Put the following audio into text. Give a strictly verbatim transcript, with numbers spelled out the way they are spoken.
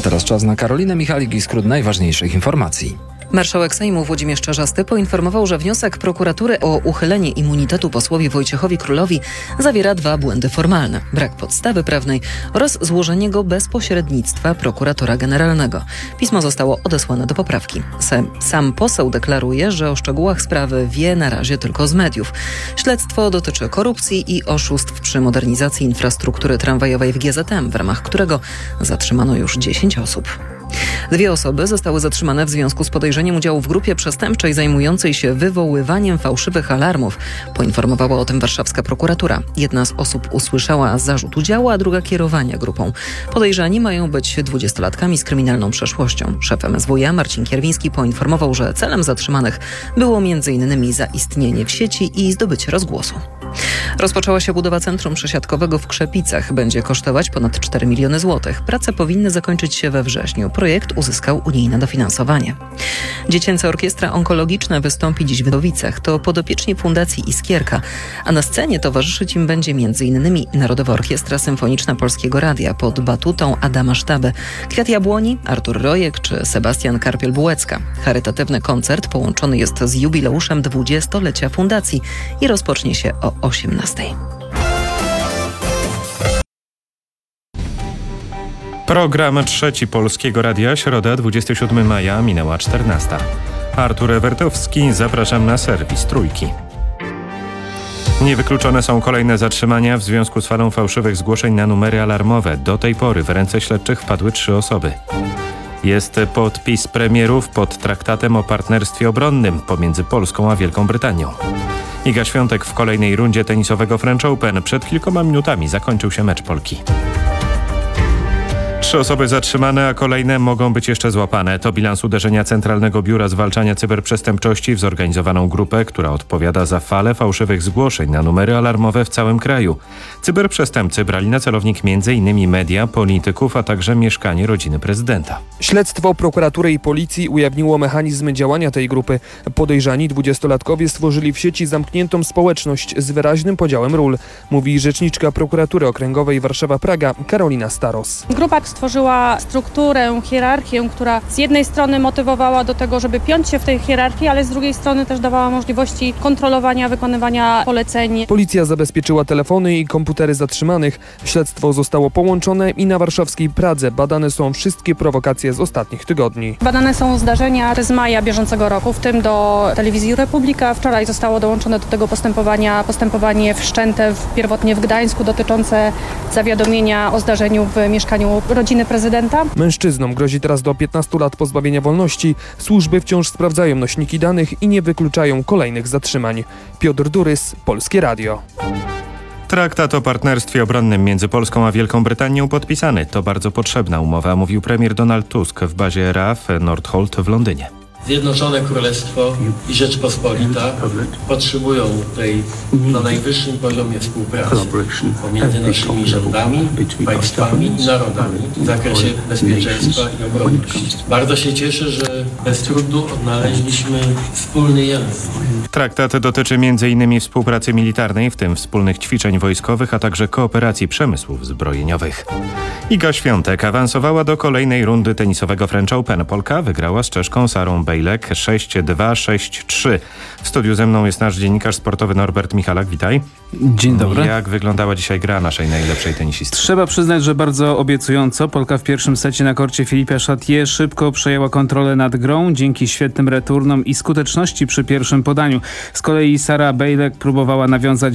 teraz czas na Karolinę Michalik i skrót najważniejszych informacji. Marszałek Sejmu Włodzimierz Czarzasty poinformował, że wniosek prokuratury o uchylenie immunitetu posłowi Wojciechowi Królowi zawiera dwa błędy formalne. Brak podstawy prawnej oraz złożenie go bez pośrednictwa prokuratora generalnego. Pismo zostało odesłane do poprawki. Sam poseł deklaruje, że o szczegółach sprawy wie na razie tylko z mediów. Śledztwo dotyczy korupcji i oszustw przy modernizacji infrastruktury tramwajowej w G Z M, w ramach którego zatrzymano już dziesięć osób. Dwie osoby zostały zatrzymane w związku z podejrzeniem udziału w grupie przestępczej zajmującej się wywoływaniem fałszywych alarmów. Poinformowała o tym warszawska prokuratura. Jedna z osób usłyszała zarzut udziału, a druga kierowania grupą. Podejrzani mają być dwudziestolatkami z kryminalną przeszłością. Szef M S W iA Marcin Kierwiński poinformował, że celem zatrzymanych było między innymi zaistnienie w sieci i zdobycie rozgłosu. Rozpoczęła się budowa centrum przesiadkowego w Krzepicach. Będzie kosztować ponad cztery miliony złotych. Prace powinny zakończyć się we wrześniu. Projekt uzyskał unijne dofinansowanie. Dziecięca Orkiestra Onkologiczna wystąpi dziś w Wydowicach. To podopieczni Fundacji Iskierka, a na scenie towarzyszyć im będzie m.in. Narodowa Orkiestra Symfoniczna Polskiego Radia pod batutą Adama Sztaby, Kwiat Jabłoni, Artur Rojek czy Sebastian Karpiel-Bułecka. Charytatywny koncert połączony jest z jubileuszem dwudziestolecia fundacji i rozpocznie się o osiemnastej. Program Trzeci Polskiego Radia, środa dwudziestego siódmego maja, minęła czternasta. Artur Ewertowski, zapraszam na serwis Trójki. Niewykluczone są kolejne zatrzymania w związku z falą fałszywych zgłoszeń na numery alarmowe. Do tej pory w ręce śledczych wpadły trzy osoby. Jest podpis premierów pod traktatem o partnerstwie obronnym pomiędzy Polską a Wielką Brytanią. Iga Świątek w kolejnej rundzie tenisowego French Open. Przed kilkoma minutami zakończył się mecz Polki. Trzy osoby zatrzymane, a kolejne mogą być jeszcze złapane. To bilans uderzenia Centralnego Biura Zwalczania Cyberprzestępczości w zorganizowaną grupę, która odpowiada za falę fałszywych zgłoszeń na numery alarmowe w całym kraju. Cyberprzestępcy brali na celownik m.in. media, polityków, a także mieszkanie rodziny prezydenta. Śledztwo prokuratury i policji ujawniło mechanizmy działania tej grupy. Podejrzani dwudziestolatkowie stworzyli w sieci zamkniętą społeczność z wyraźnym podziałem ról, mówi rzeczniczka prokuratury okręgowej Warszawa-Praga Karolina Staros. Grupa stworzyła strukturę, hierarchię, która z jednej strony motywowała do tego, żeby piąć się w tej hierarchii, ale z drugiej strony też dawała możliwości kontrolowania, wykonywania poleceń. Policja zabezpieczyła telefony i komputery zatrzymanych. Śledztwo zostało połączone i na warszawskiej Pradze badane są wszystkie prowokacje z ostatnich tygodni. Badane są zdarzenia z maja bieżącego roku, w tym do Telewizji Republika. Wczoraj zostało dołączone do tego postępowania postępowanie wszczęte w, pierwotnie w Gdańsku dotyczące zawiadomienia o zdarzeniu w mieszkaniu rodziny prezydenta. Mężczyznom grozi teraz do piętnastu lat pozbawienia wolności. Służby wciąż sprawdzają nośniki danych i nie wykluczają kolejnych zatrzymań. Piotr Durys, Polskie Radio. Traktat o partnerstwie obronnym między Polską a Wielką Brytanią podpisany. To bardzo potrzebna umowa, mówił premier Donald Tusk w bazie R A F Northolt w Londynie. Zjednoczone Królestwo i Rzeczpospolita potrzebują tej na najwyższym poziomie współpracy pomiędzy naszymi rządami, państwami i narodami w zakresie bezpieczeństwa i obronności. Bardzo się cieszę, że bez trudu odnaleźliśmy wspólny język. Traktat dotyczy między innymi współpracy militarnej, w tym wspólnych ćwiczeń wojskowych, a także kooperacji przemysłów zbrojeniowych. Iga Świątek awansowała do kolejnej rundy tenisowego French Open. Polka wygrała z Czeszką Sarą Bejlek sześć dwa sześć trzy. W studiu ze mną jest nasz dziennikarz sportowy Norbert Michalak. Witaj. Dzień dobry. Jak wyglądała dzisiaj gra naszej najlepszej tenisistki? Trzeba przyznać, że bardzo obiecująco. Polka w pierwszym secie na korcie Filipa Chatrier szybko przejęła kontrolę nad grą dzięki świetnym returnom i skuteczności przy pierwszym podaniu. Z kolei Sara Bejlek próbowała nawiązać